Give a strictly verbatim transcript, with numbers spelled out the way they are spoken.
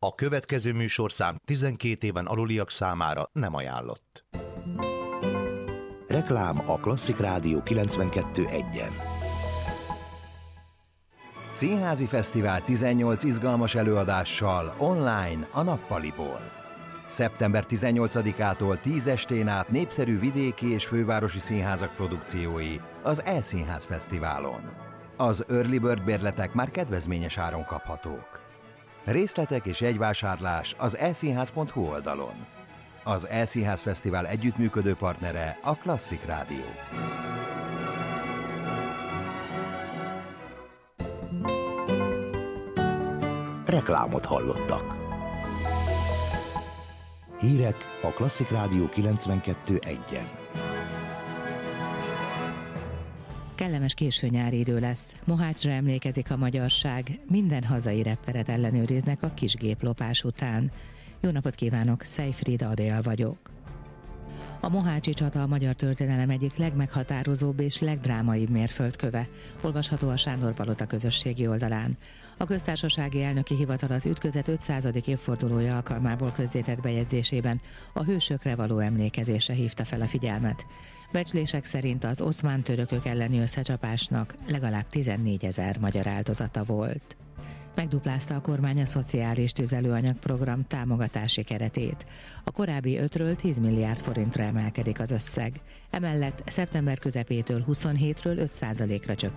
A következő műsorszám tizenkét éven aluliak számára nem ajánlott. Reklám a Klasszik Rádió kilencvenkettő egyen. Színházi Fesztivál tizennyolc izgalmas előadással online a Nappaliból. szeptember tizennyolcadikától tíz estén át népszerű vidéki és fővárosi színházak produkciói az E-Színház Fesztiválon. Az Early Bird bérletek már kedvezményes áron kaphatók. Részletek és jegyvásárlás az e színház pont hu oldalon. Az E-Színház Fesztivál együttműködő partnere a Klasszik Rádió. Reklámot hallottak. Hírek a Klasszik Rádió kilencvenkettő egyen. Kellemes késő nyári idő lesz. Mohácsra emlékezik a magyarság. Minden hazai repteret ellenőriznek a kisgéplopás után. Jó napot kívánok, Szejfried Adél vagyok. A mohácsi csata a magyar történelem egyik legmeghatározóbb és legdrámaibb mérföldköve. Olvasható a Sándor Palota közösségi oldalán. A köztársasági elnöki hivatal az ütközet ötszázadik évfordulója alkalmából közzétett bejegyzésében a hősökre való emlékezésre hívta fel a figyelmet. Becslések szerint az oszmán törökök elleni összecsapásnak legalább tizennégyezer magyar áldozata volt. Megduplázta a kormány a szociális tüzelőanyagprogram támogatási keretét. A korábbi ötről tíz milliárd forintra emelkedik az összeg. Emellett szeptember közepétől huszonhétről öt százalékra csökkent